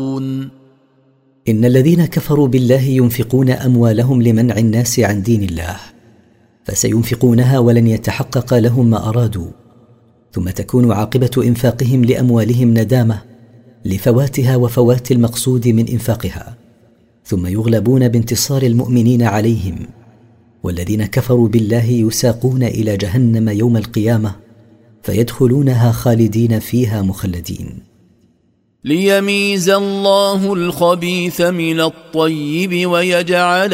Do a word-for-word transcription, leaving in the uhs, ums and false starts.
إن الذين كفروا بالله ينفقون أموالهم لمنع الناس عن دين الله، فسينفقونها ولن يتحقق لهم ما أرادوا، ثم تكون عاقبة إنفاقهم لأموالهم ندامة لفواتها وفوات المقصود من إنفاقها، ثم يغلبون بانتصار المؤمنين عليهم، والذين كفروا بالله يساقون إلى جهنم يوم القيامة فيدخلونها خالدين فيها مخلدين. ليميز الله الخبيث من الطيب ويجعل